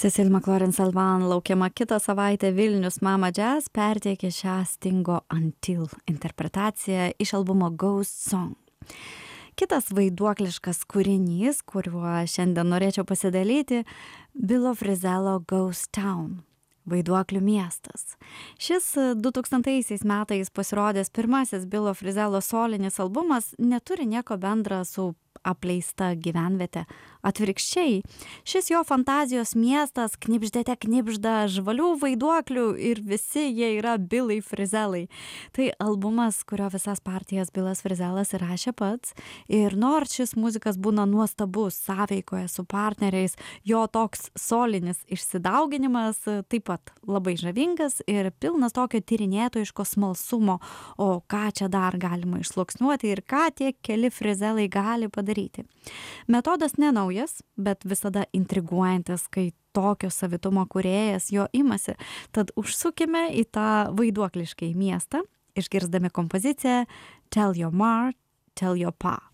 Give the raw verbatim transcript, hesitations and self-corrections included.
Cecil McLaurin Salvan laukiama kitą savaitę Vilnius Mama Jazz perteikė šią Stingo Until interpretaciją iš albumo Ghost Song. Kitas vaiduokliškas kūrinys, kuriuo šiandien norėčiau pasidalyti, Billo Frisell Ghost Town. Vaiduoklių miestas. Šis dutūkstantaisiais metais pasirodęs pirmasis Billo Frisell solinis albumas neturi nieko bendra su apleista gyvenvietė. Atvirkščiai, šis jo fantazijos miestas knibždėte knibžda žvalių vaiduoklių ir visi jie yra Billai Frisellai. Tai albumas, kurio visas partijas Billas Frisellas įrašė pats, ir nors šis muzikas būna nuostabus sąveikoje su partneriais, jo toks solinis išsidauginimas taip pat labai žavingas ir pilnas tokio tyrinėtojiško smalsumo, o ką čia dar galima išsluoksniuoti ir ką tie keli Frisellai gali padaryti. Metodas nenaujas, bet visada intriguojantis, kai tokio savitumo kūrėjas jo imasi. Tad užsukime į tą vaiduokliškai miestą, išgirsdami kompoziciją Tell Your Ma, Tell Your Pa.